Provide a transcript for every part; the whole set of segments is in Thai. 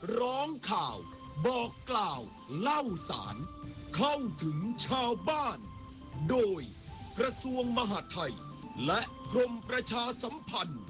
ร้องข่าวบอกกล่าวเล่าสารเข้าถึงชาวบ้านโดยกระทรวงมหาดไทยและกรมประชาสัมพันธ์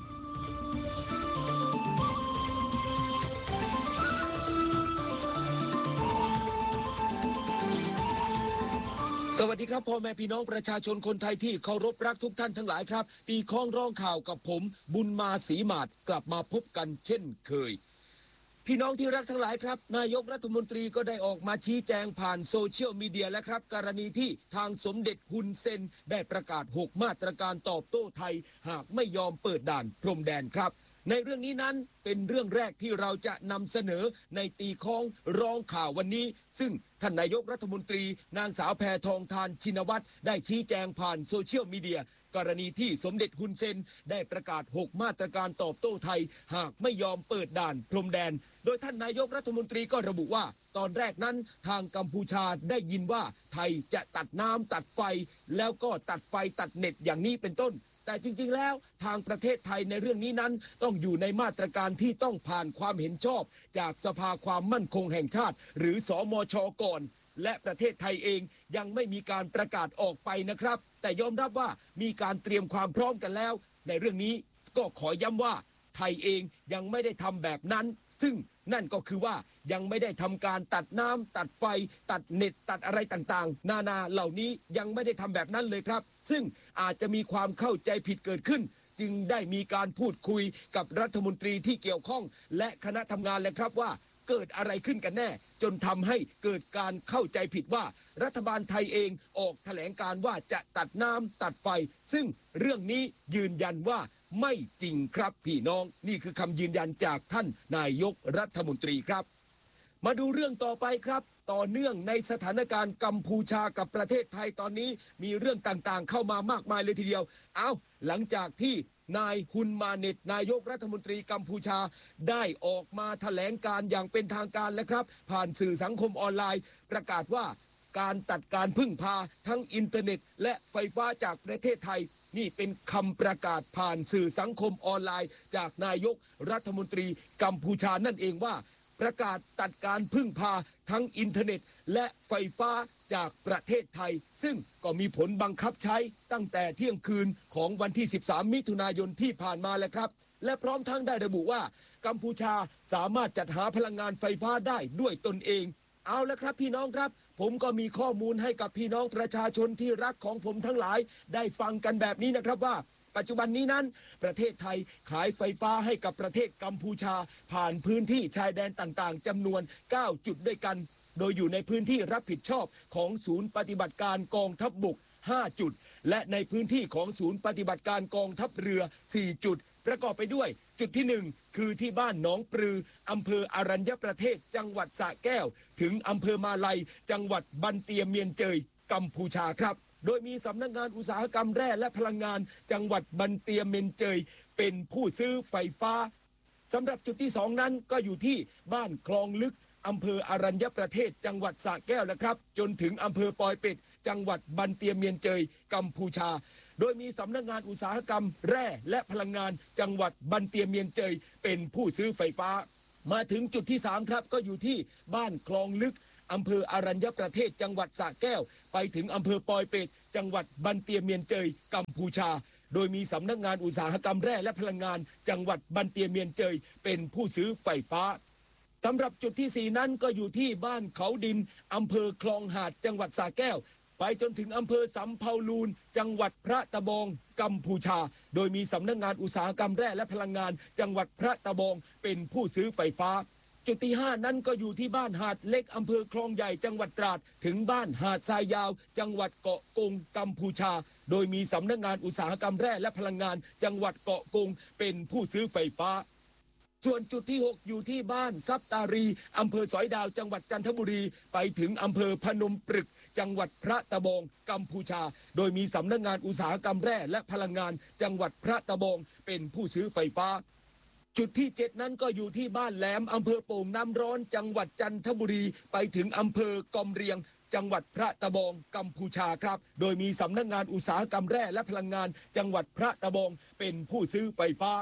สวัสดีครับพ่อแม่พี่น้องประชาชนคนไทยที่เคารพรักทุกท่านทั้งหลายครับตีข้องร้องข่าวกับผมบุญมาศรีหมาดกลับมาพบกันเช่นเคยพี่น้องที่รักทั้งหลายครับนายกรัฐมนตรีก็ได้ออกมาชี้แจงผ่านโซเชียลมีเดียแล้วครับกรณีที่ทางสมเด็จฮุนเซนได้ประกาศ6มาตรการตอบโต้ไทยหากไม่ยอมเปิดด่านพรมแดนครับในเรื่องนี้นั้นเป็นเรื่องแรกที่เราจะนำเสนอในตีข้องร้องข่าววันนี้ซึ่งท่านนายกรัฐมนตรีนางสาวแพทองธารชินวัตรได้ชี้แจงผ่านโซเชียลมีเดียกรณีที่สมเด็จฮุนเซนได้ประกาศ6มาตรการตอบโต้ไทยหากไม่ยอมเปิดด่านพรมแดนโดยท่านนายกรัฐมนตรีก็ระบุว่าตอนแรกนั้นทางกัมพูชาได้ยินว่าไทยจะตัดน้ำตัดไฟแล้วก็ตัดไฟตัดเน็ตอย่างนี้เป็นต้นแต่จริงๆแล้วทางประเทศไทยในเรื่องนี้นั้นต้องอยู่ในมาตรการที่ต้องผ่านความเห็นชอบจากสภาความมั่นคงแห่งชาติหรือสมช.ก่อนและประเทศไทยเองยังไม่มีการประกาศออกไปนะครับแต่ยอมรับว่ามีการเตรียมความพร้อมกันแล้วในเรื่องนี้ก็ขอย้ำว่าไทยเองยังไม่ได้ทำแบบนั้นซึ่งนั่นก็คือว่ายังไม่ได้ทำการตัดน้ำตัดไฟตัดเน็ตตัดอะไรต่างๆนานาเหล่านี้ยังไม่ได้ทำแบบนั้นเลยครับซึ่งอาจจะมีความเข้าใจผิดเกิดขึ้นจึงได้มีการพูดคุยกับรัฐมนตรีที่เกี่ยวข้องและคณะทำงานเลยครับว่าเกิดอะไรขึ้นกันแน่จนทำให้เกิดการเข้าใจผิดว่ารัฐบาลไทยเองออกแถลงการว่าจะตัดน้ำตัดไฟซึ่งเรื่องนี้ยืนยันว่าไม่จริงครับพี่น้องนี่คือคำยืนยันจากท่านนายกรัฐมนตรีครับมาดูเรื่องต่อไปครับต่อเนื่องในสถานการณ์กัมพูชากับประเทศไทยตอนนี้มีเรื่องต่างๆเข้ามามากมายเลยทีเดียวหลังจากที่นายฮุนมาเน็ตนายกรัฐมนตรีกัมพูชาได้ออกมาแถลงการอย่างเป็นทางการแล้วครับผ่านสื่อสังคมออนไลน์ประกาศว่าการตัดการพึ่งพาทั้งอินเทอร์เน็ตและไฟฟ้าจากประเทศไทยนี่เป็นคำประกาศผ่านสื่อสังคมออนไลน์จากนายกรัฐมนตรีกัมพูชานั่นเองว่าประกาศตัดการพึ่งพาทั้งอินเทอร์เน็ตและไฟฟ้าจากประเทศไทยซึ่งก็มีผลบังคับใช้ตั้งแต่เที่ยงคืนของวันที่13มิถุนายนที่ผ่านมาแล้วครับและพร้อมทั้งได้ระบุว่ากัมพูชาสามารถจัดหาพลังงานไฟฟ้าได้ด้วยตนเองเอาละครับพี่น้องครับผมก็มีข้อมูลให้กับพี่น้องประชาชนที่รักของผมทั้งหลายได้ฟังกันแบบนี้นะครับว่าปัจจุบันนี้นั้นประเทศไทยขายไฟฟ้าให้กับประเทศกัมพูชาผ่านพื้นที่ชายแดนต่างๆจำนวน9จุดด้วยกันโดยอยู่ในพื้นที่รับผิดชอบของศูนย์ปฏิบัติการกองทัพบก5จุดและในพื้นที่ของศูนย์ปฏิบัติการกองทัพเรือ4จุดประกอบไปด้วยจุดที่1คือที่บ้านหนองปลืออำเภออรัญญประเทศจังหวัดสระแก้วถึงอำเภอมาลัยจังหวัดบันเตียเมียนเจยกัมพูชาครับโดยมีสำนักงานอุตสาหกรรมแร่และพลังงานจังหวัดบันเตียเมียนเจยเป็นผู้ซื้อไฟฟ้าสำหรับจุดที่2นั้นก็อยู่ที่บ้านคลองลึกอำเภออรัญญประเทศจังหวัดสระแก้วนะครับจนถึงอำเภอปอยเป็ดจังหวัดบันเตียเมียนเจยกัมพูชาโดยมีสำนักงานอุตสาหกรรมแร่และพลังงานจังหวัดบันเตียเมียนเจยเป็นผู้ซื้อไฟฟ้ามาถึงจุดที่3ครับก็อยู่ที่บ้านคลองลึกอำเภออรัญญประเทศจังหวัดสระแก้วไปถึงอำเภอปอยเป็ดจังหวัดบันเตียเมียนเจยกัมพูชาโดยมีสำนักงานอุตสาหกรรมแร่และพลังงานจังหวัดบันเตียเมียนเจยเป็นผู้ซื้อไฟฟ้าสำหรับจุดที่4นั้นก็อยู่ที่บ้านเขาดินอำเภอคลองหาดจังหวัดสระแก้วไปจนถึงอำเภอสำเภาลูนจังหวัดพระตะบองกัมพูชาโดยมีสำนักงานอุตสาหกรรมแร่และพลังงานจังหวัดพระตะบองเป็นผู้ซื้อไฟฟ้าจุดที่5นั้นก็อยู่ที่บ้านหาดเล็กอำเภอคลองใหญ่จังหวัดตราดถึงบ้านหาดทรายยาวจังหวัดเกาะกงกัมพูชาโดยมีสำนักงานอุตสาหกรรมแร่และพลังงานจังหวัดเกาะกงเป็นผู้ซื้อไฟฟ้าส่วนจุดที่6อยู่ที่บ้านซับตารีอำเภอสอยดาวจังหวัดจันทบุรีไปถึงอำเภอพนมปรึกจังหวัดพระตะบองกัมพูชาโดยมีสำนักงานอุตสาหกรรมแร่และพลังงานจังหวัดพระตะบองเป็นผู้ซื้อไฟฟ้าจุดที่7นั้นก็อยู่ที่บ้านแหลมอำเภอโป่งน้ำร้อนจังหวัดจันทบุรีไปถึงอำเภอกอมเรียงจังหวัดพระตะบองกัมพูชาครับโดยมีสำนักงานอุตสาหกรรมแร่และพลังงานจังหวัดพระตะบองเป็นผู้ซื้อไฟฟ้า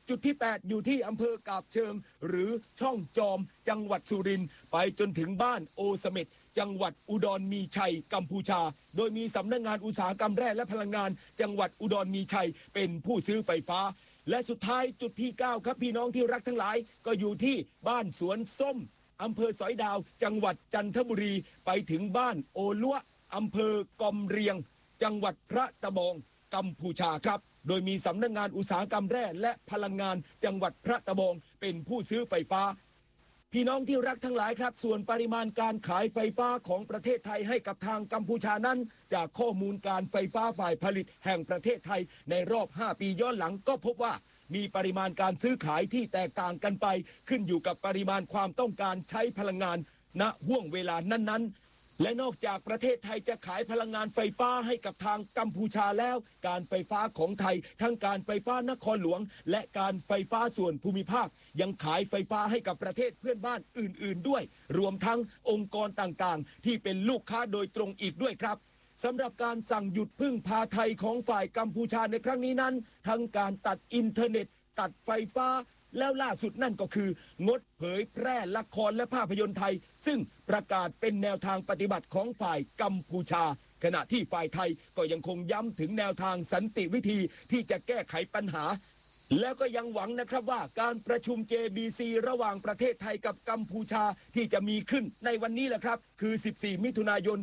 จุดที่8อยู่ที่อำเภอกาบเชิงหรือช่องจอมจังหวัดสุรินทร์ไปจนถึงบ้านโอเสเม็ดจังหวัดอุดรมีชัยกัมพูชาโดยมีสำนักงานอุตสาหกรรมแร่และพลังงานจังหวัดอุดรมีชัยเป็นผู้ซื้อไฟฟ้าและสุดท้ายจุดที่9ครับพี่น้องที่รักทั้งหลายก็อยู่ที่บ้านสวนส้มอำเภอสอยดาวจังหวัดจันทบุรีไปถึงบ้านโอลัวอำเภอกอมเรียงจังหวัดพระตะบองกัมพูชาครับโดยมีสำนักงานอุตสาหกรรมแร่และพลังงานจังหวัดพระตะบองเป็นผู้ซื้อไฟฟ้าพี่น้องที่รักทั้งหลายครับส่วนปริมาณการขายไฟฟ้าของประเทศไทยให้กับทางกัมพูชานั้นจากข้อมูลการไฟฟ้าฝ่ายผลิตแห่งประเทศไทยในรอบ5 ปีย้อนหลังก็พบว่ามีปริมาณการซื้อขายที่แตกต่างกันไปขึ้นอยู่กับปริมาณความต้องการใช้พลังงานณห่วงเวลานั้นๆและนอกจากประเทศไทยจะขายพลังงานไฟฟ้าให้กับทางกัมพูชาแล้วการไฟฟ้าของไทยทั้งการไฟฟ้านครหลวงและการไฟฟ้าส่วนภูมิภาคยังขายไฟฟ้าให้กับประเทศเพื่อนบ้านอื่นๆด้วยรวมทั้งองค์กรต่างๆที่เป็นลูกค้าโดยตรงอีกด้วยครับสำหรับการสั่งหยุดพึ่งพาไทยของฝ่ายกัมพูชาในครั้งนี้นั้นทั้งการตัดอินเทอร์เน็ตตัดไฟฟ้าแล้วล่าสุดนั่นก็คืองดเผยแพร่ละครและภาพยนตร์ไทยซึ่งประกาศเป็นแนวทางปฏิบัติของฝ่ายกัมพูชาขณะที่ฝ่ายไทยก็ยังคงย้ำถึงแนวทางสันติวิธีที่จะแก้ไขปัญหาแล้วก็ยังหวังนะครับว่าการประชุม JBC ระหว่างประเทศไทยกับกัมพูชาที่จะมีขึ้นในวันนี้แหละครับคือ14 มิถุนายน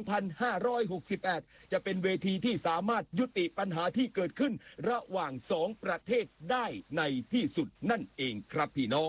2568จะเป็นเวทีที่สามารถยุติปัญหาที่เกิดขึ้นระหว่าง2 ประเทศได้ในที่สุดนั่นเองครับพี่น้อง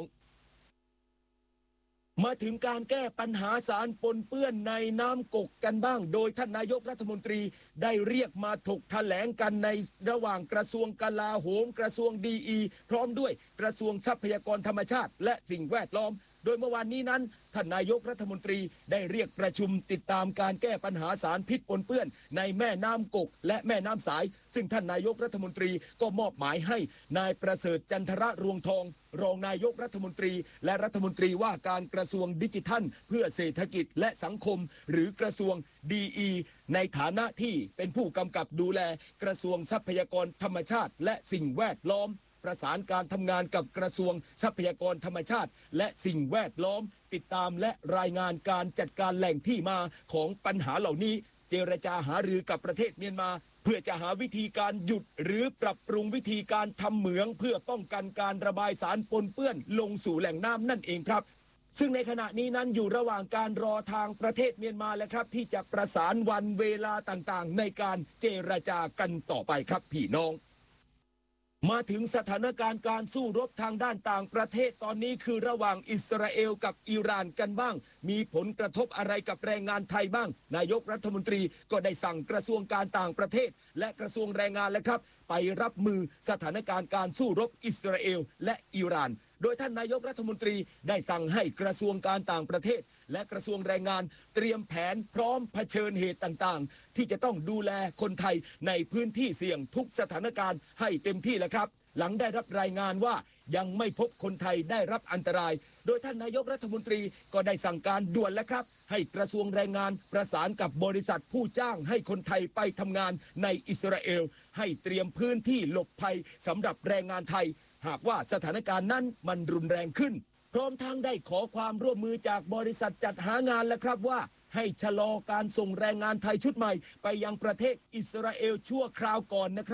มาถึงการแก้ปัญหาสารปนเปื้อนในน้ำกกกันบ้างโดยท่านนายกรัฐมนตรีได้เรียกมาถกแถลงกันในระหว่างกระทรวงกลาโหมกระทรวงดีพร้อมด้วยกระทรวงทรัพยากรธรรมชาติและสิ่งแวดล้อมโดยเมื่อวานนี้นั้นท่านนายกรัฐมนตรีได้เรียกประชุมติดตามการแก้ปัญหาสารพิษปนเปื้อนในแม่น้ำกกและแม่น้ำสายซึ่งท่านนายกรัฐมนตรีก็มอบหมายให้นายประเสริฐจันทระรวงทองรองนายกรัฐมนตรีและรัฐมนตรีว่าการกระทรวงดิจิทัลเพื่อเศรษฐกิจและสังคมหรือกระทรวงดีในฐานะที่เป็นผู้กำกับดูแลกระทรวงทรัพยากรธรรมชาติและสิ่งแวดล้อมประสานการทำงานกับกระทรวงทรัพยากรธรรมชาติและสิ่งแวดล้อมติดตามและรายงานการจัดการแหล่งที่มาของปัญหาเหล่านี้เจรจาหารือกับประเทศเมียนมาเพื่อจะหาวิธีการหยุดหรือปรับปรุงวิธีการทำเหมืองเพื่อป้องกันการระบายสารปนเปื้อนลงสู่แหล่งน้ำนั่นเองครับซึ่งในขณะนี้นั้นอยู่ระหว่างการรอทางประเทศเมียนมาแล้วครับที่จะประสานวันเวลาต่างๆในการเจรจากันต่อไปครับพี่น้องมาถึงสถานการณ์การสู้รบทางด้านต่างประเทศตอนนี้คือระหว่างอิสราเอลกับอิหร่านกันบ้างมีผลกระทบอะไรกับแรงงานไทยบ้างนายกรัฐมนตรีก็ได้สั่งกระทรวงการต่างประเทศและกระทรวงแรงงานแล้วครับไปรับมือสถานการณ์การสู้รบอิสราเอลและอิหร่านโดยท่านนายกรัฐมนตรีได้สั่งให้กระทรวงการต่างประเทศและกระทรวงแรงงานเตรียมแผนพร้อมเผชิญเหตุต่างๆที่จะต้องดูแลคนไทยในพื้นที่เสี่ยงทุกสถานการณ์ให้เต็มที่แล้วครับหลังได้รับรายงานว่ายังไม่พบคนไทยได้รับอันตรายโดยท่านนายกรัฐมนตรีก็ได้สั่งการด่วนแล้วครับให้กระทรวงแรงงานประสานกับบริษัทผู้จ้างให้คนไทยไปทำงานในอิสราเอลให้เตรียมพื้นที่หลบภัยสำหรับแรงงานไทยหากว่าสถานการณ์นั้นมันรุนแรงขึ้นพร้อมทั้งได้ขอความร่วมมือจากบริษัทจัดหางานแล้วครับว่าให้ชะลอการส่งแรงงานไทยชุดใหม่ไปยังประเทศอิสราเอลชั่วคราวก่อนนะครับ